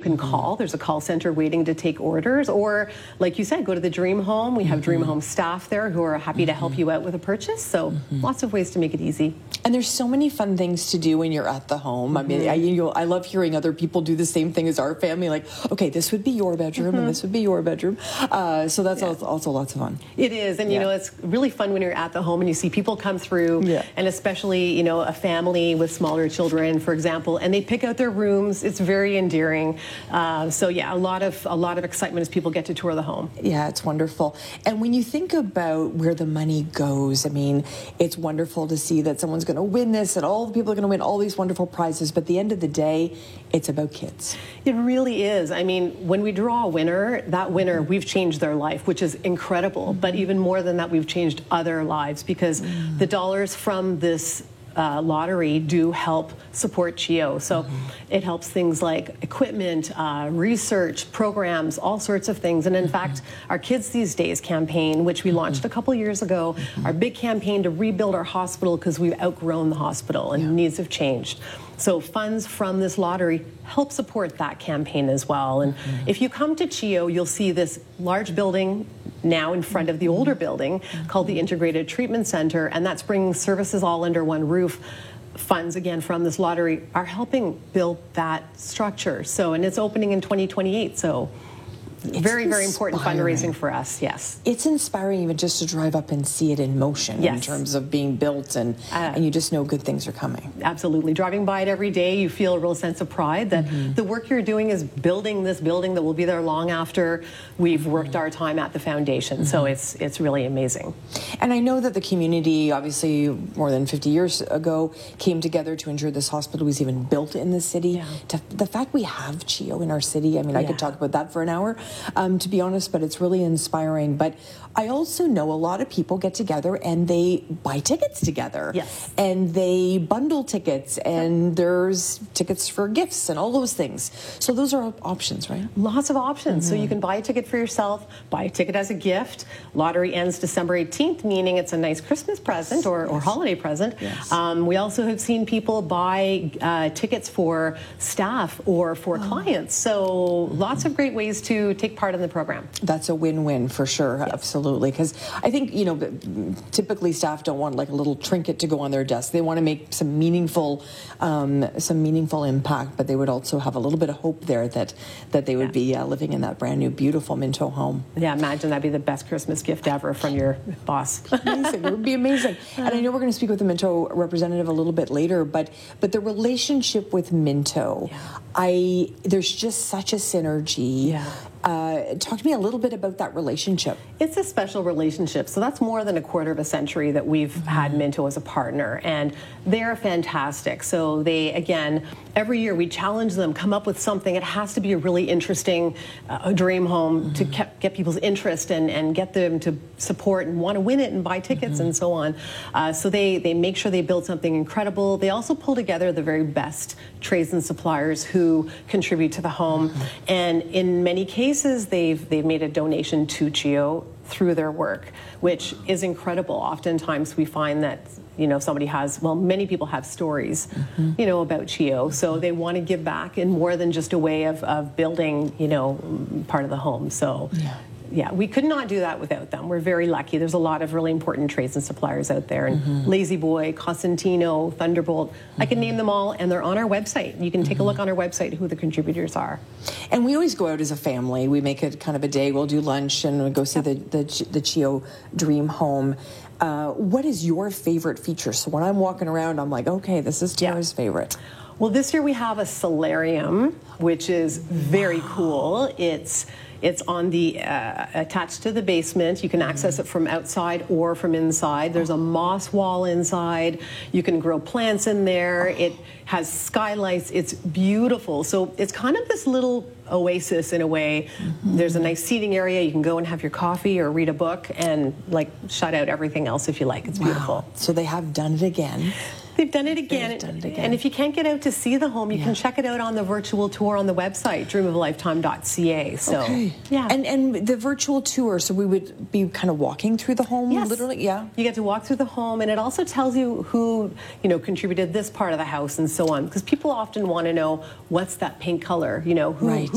can call. There's a call center waiting to take orders. Or, like you said, go to the Dream Home. We have Dream Home staff there who are happy to help you out with a purchase. So lots of ways to make it easy. And there's so many fun things to do when you're at the home. I mean, I love hearing other people do the same thing as our family. Like, okay, this would be your bedroom and this would be your bedroom. So that's also lots of fun. It is. And, you know, it's really fun when you're at the home and you see people come through. And especially, you know, a family with smaller children, for example, and they pick out their rooms. It's very endearing. So, yeah, a lot of excitement as people get to tour the home. Yeah, it's wonderful. And when you think about where the money goes, I mean, it's wonderful to see that someone's going to win this and all the people are going to win all these wonderful prizes. But at the end of the day, it's about kids. It really is. I mean, when we draw a winner, that winner, we've changed their life, which is incredible. But even more than that, we've changed other lives because the dollars from this lottery do help support CHEO. So it helps things like equipment, research, programs, all sorts of things. And in fact, our Kids These Days campaign, which we launched a couple years ago, our big campaign to rebuild our hospital because we've outgrown the hospital and needs have changed. So funds from this lottery help support that campaign as well. And if you come to CHEO, you'll see this large building now in front of the older building called the Integrated Treatment Center, and that's bringing services all under one roof. Funds, again, from this lottery are helping build that structure. So, and it's opening in 2028, so very important fundraising for us, yes. It's inspiring even just to drive up and see it in motion in terms of being built, and you just know good things are coming. Absolutely. Driving by it every day, you feel a real sense of pride that the work you're doing is building this building that will be there long after we've worked our time at the foundation. So it's really amazing. And I know that the community, obviously more than 50 years ago, came together to ensure this hospital was even built in the city. The fact we have CHEO in our city, I mean, I could talk about that for an hour. To be honest, but it's really inspiring. But I also know a lot of people get together and they buy tickets together. Yes. And they bundle tickets, and there's tickets for gifts and all those things. So those are options, right? Lots of options. So you can buy a ticket for yourself, buy a ticket as a gift. Lottery ends December 18th, meaning it's a nice Christmas present or holiday present. We also have seen people buy tickets for staff or for clients. So lots of great ways to take part in the program. That's a win-win for sure, absolutely. Because I think, you know, typically staff don't want like a little trinket to go on their desk. They want to make some meaningful impact, but they would also have a little bit of hope there that they would be living in that brand new, beautiful Minto home. Yeah, imagine that'd be the best Christmas gift ever from your boss. Amazing. It would be amazing. And I know we're going to speak with the Minto representative a little bit later, but the relationship with Minto, there's just such a synergy. Talk to me a little bit about that relationship. It's a special relationship. So that's more than a quarter of a century that we've had Minto as a partner, and they're fantastic. So they, again, every year we challenge them, come up with something. It has to be a really interesting dream home to get people's interest and get them to support and want to win it and buy tickets and so on. So they make sure they build something incredible. They also pull together the very best trades and suppliers who contribute to the home. And in many cases, they've made a donation to CHEO through their work, which is incredible. Oftentimes we find that, you know, many people have stories, you know, about CHEO. So they want to give back in more than just a way of building, you know, part of the home. So yeah, we could not do that without them. We're very lucky. There's a lot of really important trades and suppliers out there. And Lazy Boy, Cosentino, Thunderbolt, I can name them all, and they're on our website. You can take a look on our website who the contributors are. And we always go out as a family. We make it kind of a day. We'll do lunch and we'll go see the CHEO Dream Home. What is your favorite feature? So when I'm walking around, I'm like, okay, this is Tara's favorite. Well, this year we have a solarium, which is very cool. It's on the attached to the basement. You can access it from outside or from inside. There's a moss wall inside. You can grow plants in there. It has skylights. It's beautiful. So it's kind of this little oasis in a way. There's a nice seating area. You can go and have your coffee or read a book and like shut out everything else if you like. It's beautiful. So they have done it again. They've done it again. And if you can't get out to see the home, you can check it out on the virtual tour on the website, dreamofalifetime.ca. So, And the virtual tour, so we would be kind of walking through the home, literally? Yeah. You get to walk through the home, and it also tells you who, you know, contributed this part of the house and so on. Because people often want to know, what's that pink color? You know, who